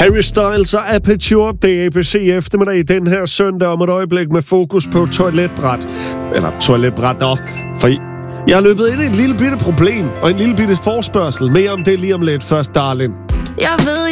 Harry Styles og Aperture, det er ABC eftermiddag den her søndag om et øjeblik med fokus på toiletbræt. Eller toiletbræt, for jeg har løbet ind i et lille bitte problem og en lille bitte forspørgsel. Mere om det lige om lidt først, darling. Jeg ved,